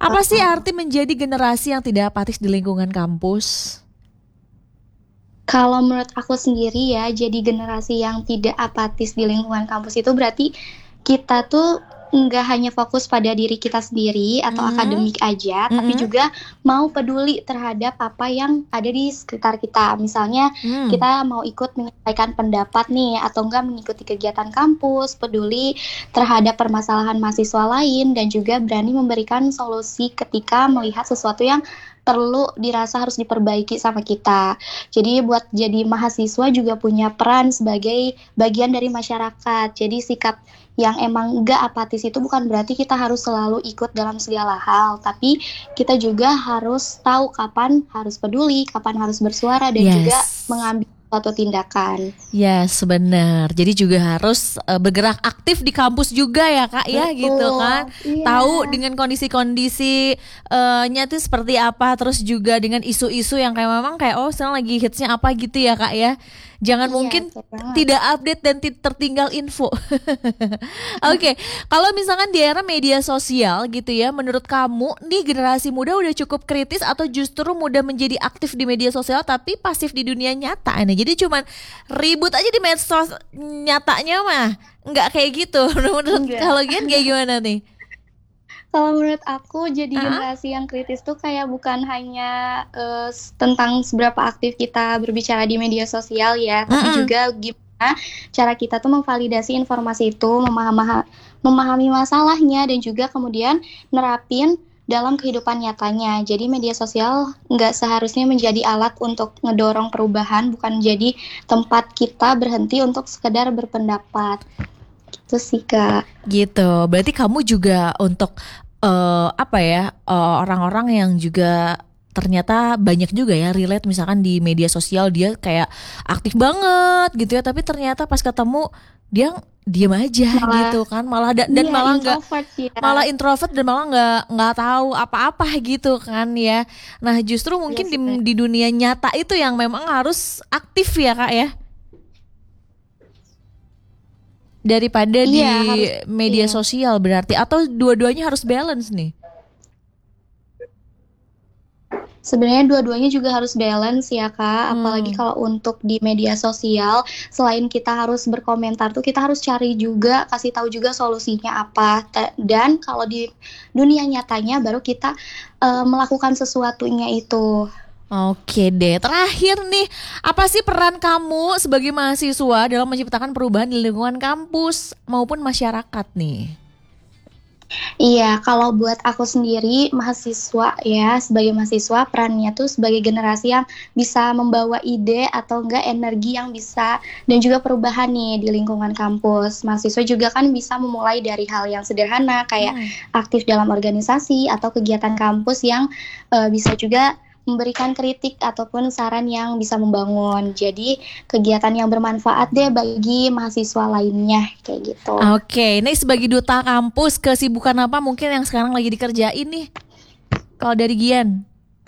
Apa sih arti menjadi generasi yang tidak apatis di lingkungan kampus? Kalau menurut aku sendiri ya, jadi generasi yang tidak apatis di lingkungan kampus itu berarti kita tuh nggak hanya fokus pada diri kita sendiri atau akademik aja, tapi juga mau peduli terhadap apa yang ada di sekitar kita. Misalnya kita mau ikut menyampaikan pendapat nih, atau enggak mengikuti kegiatan kampus, peduli terhadap permasalahan mahasiswa lain, dan juga berani memberikan solusi ketika melihat sesuatu yang perlu dirasa harus diperbaiki sama kita. Jadi buat jadi mahasiswa juga punya peran sebagai bagian dari masyarakat. Jadi sikap yang emang gak apatis itu bukan berarti kita harus selalu ikut dalam segala hal, tapi kita juga harus tahu kapan harus peduli, kapan harus bersuara, dan juga mengambil suatu tindakan. Yes, benar. Jadi juga harus bergerak aktif di kampus juga ya Kak. Betul, ya gitu kan. iya. Tahu dengan kondisi-kondisi nyata seperti apa, terus juga dengan isu-isu yang kayak memang kayak sekarang lagi hitsnya apa gitu ya Kak ya. Jangan mungkin tidak update dan tertinggal info. Oke, kalau misalkan di era media sosial gitu ya, menurut kamu nih generasi muda udah cukup kritis atau justru mudah menjadi aktif di media sosial tapi pasif di dunia nyata? Nah, jadi cuman ribut aja di medsos, nyatanya mah nggak kayak gitu. Menurut kalau Gian kayak gimana nih? Kalau menurut aku jadi generasi yang kritis tuh kayak bukan hanya tentang seberapa aktif kita berbicara di media sosial ya, tapi juga gimana cara kita tuh memvalidasi informasi itu, memahami masalahnya, dan juga kemudian nerapin dalam kehidupan nyatanya. Jadi media sosial nggak seharusnya menjadi alat untuk ngedorong perubahan, bukan jadi tempat kita berhenti untuk sekedar berpendapat. Gitu sih Kak. Gitu, berarti kamu juga untuk orang-orang yang juga ternyata banyak juga ya relate, misalkan di media sosial dia kayak aktif banget gitu ya, tapi ternyata pas ketemu dia diam aja gitu kan, malah malah nggak malah introvert dan malah nggak tahu apa-apa gitu kan ya. Nah justru mungkin di dunia nyata itu yang memang harus aktif ya Kak ya, daripada di media sosial berarti, atau dua-duanya harus balance nih? Sebenarnya dua-duanya juga harus balance ya Kak, apalagi kalau untuk di media sosial, selain kita harus berkomentar tuh kita harus cari juga, kasih tahu juga solusinya apa, dan kalau di dunia nyatanya baru kita melakukan sesuatunya itu. Oke deh, terakhir nih, apa sih peran kamu sebagai mahasiswa dalam menciptakan perubahan di lingkungan kampus maupun masyarakat nih? Iya, kalau buat aku sendiri mahasiswa ya, sebagai mahasiswa perannya tuh sebagai generasi yang bisa membawa ide atau enggak energi yang bisa, dan juga perubahan nih di lingkungan kampus. Mahasiswa juga kan bisa memulai dari hal yang sederhana kayak aktif dalam organisasi atau kegiatan kampus yang bisa juga memberikan kritik ataupun saran yang bisa membangun. Jadi kegiatan yang bermanfaat deh bagi mahasiswa lainnya kayak gitu. Oke, ini sebagai duta kampus, kesibukan apa mungkin yang sekarang lagi dikerjain nih? Kalau dari Gian?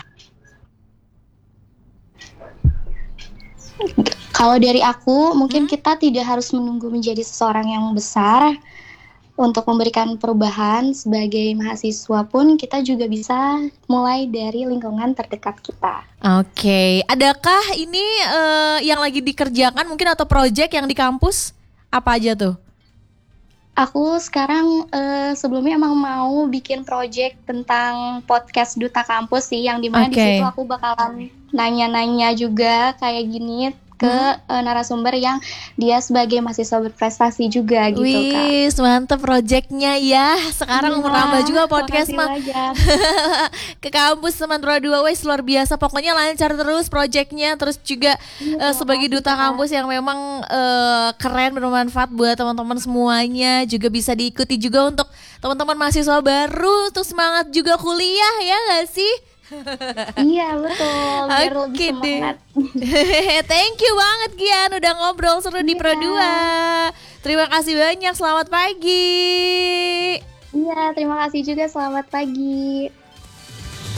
Kalau dari aku, mungkin kita tidak harus menunggu menjadi seseorang yang besar untuk memberikan perubahan. Sebagai mahasiswa pun kita juga bisa mulai dari lingkungan terdekat kita. Oke, adakah ini yang lagi dikerjakan mungkin atau project yang di kampus? Apa aja tuh? Aku sekarang sebelumnya emang mau bikin project tentang podcast Duta Kampus sih, yang dimana di situ aku bakalan nanya-nanya juga kayak gini ke narasumber yang dia sebagai mahasiswa berprestasi juga gitu. Wih, Kak. mantep projectnya ya. Sekarang merambah juga podcast mah ke kampus Sementara 2. Wih, luar biasa. Pokoknya lancar terus projectnya. Terus juga sebagai duta kampus yang memang keren, bermanfaat buat teman-teman semuanya. Juga bisa diikuti juga untuk teman-teman mahasiswa baru, untuk semangat juga kuliah ya gak sih? Iya betul, biar lebih semangat. Thank you banget Gian udah ngobrol seru di Pro 2. Terima kasih banyak, selamat pagi. Iya, terima kasih juga, selamat pagi.